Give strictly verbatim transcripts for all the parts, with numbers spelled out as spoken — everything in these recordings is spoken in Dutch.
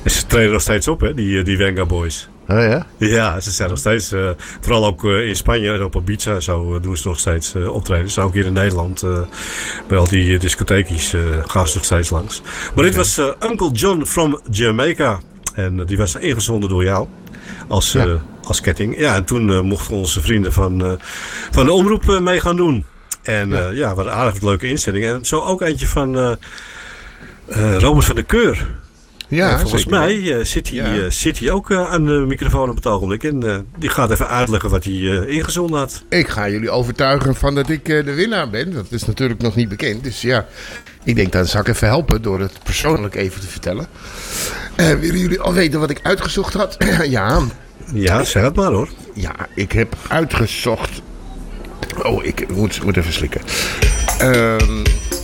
En ze treden nog steeds op, hè, die, die Venga Boys. Oh ja? Ja, ze zijn nog steeds, uh, vooral ook uh, in Spanje en op Ibiza zo uh, doen ze nog steeds uh, optreden. Dus ook hier in Nederland, uh, bij al die discotheekjes uh, gaan ze nog steeds langs. Maar dit was uh, Uncle John from Jamaica. En uh, die was ingezonden door jou als, uh, ja. als ketting. Ja, en toen uh, mochten onze vrienden van, uh, van de omroep uh, mee gaan doen. En uh, ja, ja wat een aardig leuke instelling. En zo ook eentje van uh, uh, Robert van der Keur. Ja, uh, volgens zeker. mij uh, zit, hij, ja. uh, zit hij ook uh, aan de microfoon op het ogenblik. En uh, die gaat even uitleggen wat hij uh, ingezonden had. Ik ga jullie overtuigen van dat ik uh, de winnaar ben. Dat is natuurlijk nog niet bekend. Dus ja, ik denk dat zal ik even helpen door het persoonlijk even te vertellen. Uh, willen jullie al weten wat ik uitgezocht had? ja. Ja, zeg het maar hoor. Ja, ik heb uitgezocht... Oh, ik moet, moet even slikken. Um,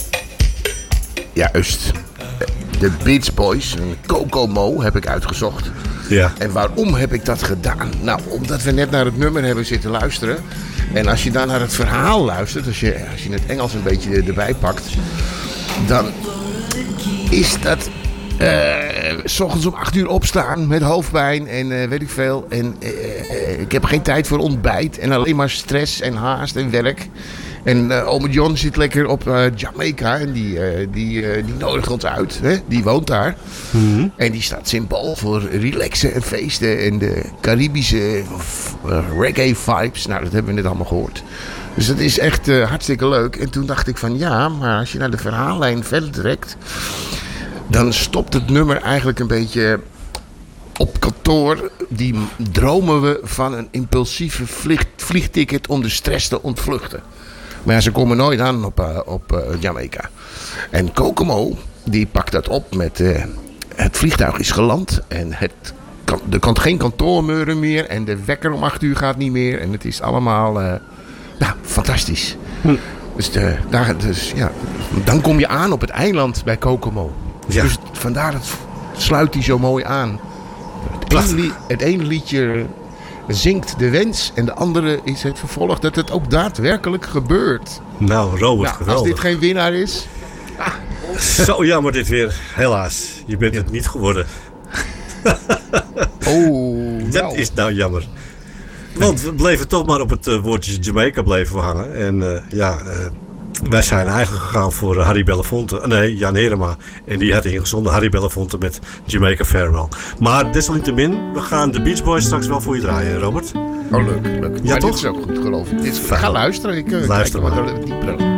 juist. De Beach Boys, Kokomo, heb ik uitgezocht. Ja. En waarom heb ik dat gedaan? Nou, omdat we net naar het nummer hebben zitten luisteren. En als je dan naar het verhaal luistert, als je, als je het Engels een beetje erbij pakt, dan is dat... Uh, 's ochtends om acht uur opstaan met hoofdpijn en uh, weet ik veel. En uh, uh, ik heb geen tijd voor ontbijt en alleen maar stress en haast en werk. En uh, ome John zit lekker op uh, Jamaica en die, uh, die, uh, die nodigt ons uit. Hè? Die woont daar. Mm-hmm. En die staat symbool voor relaxen en feesten en de Caribische uh, reggae vibes. Nou, dat hebben we net allemaal gehoord. Dus dat is echt uh, hartstikke leuk. En toen dacht ik van ja, maar als je naar de verhaallijn verder trekt, dan stopt het nummer eigenlijk een beetje op kantoor. Die dromen we van een impulsieve vlieg, vliegticket om de stress te ontvluchten. Maar ja, ze komen nooit aan op, uh, op uh, Jamaica. En Kokomo, die pakt dat op met... Uh, het vliegtuig is geland en het kan, er kan geen kantoormeuren meer. En de wekker om acht uur gaat niet meer. En het is allemaal... Uh, nou, fantastisch. Hm. Dus, de, daar, dus ja, dan kom je aan op het eiland bij Kokomo. Ja. Dus vandaar dat sluit hij zo mooi aan. Het ene, lied, het ene liedje zingt de wens en de andere is het vervolg dat het ook daadwerkelijk gebeurt. Nou, Robert, nou, geweldig. Als dit geen winnaar is... Ah. Zo jammer dit weer. Helaas, je bent ja. het niet geworden. Oh, dat nou. is nou jammer. Want we bleven toch maar op het uh, woordje Jamaica bleven hangen. En uh, ja... Uh, wij zijn eigenlijk gegaan voor uh, Harry Belafonte. Nee, Jan Herema. En die had ingezonden Harry Belafonte met Jamaica Farewell. Maar desalniettemin, we gaan de Beach Boys straks wel voor je draaien, Robert. Oh, leuk. leuk. Ja, maar toch? Dit is ook goed, geloof ik. Dit is, ga luisteren. Ik uh, Luister kijk maar. wat dieper.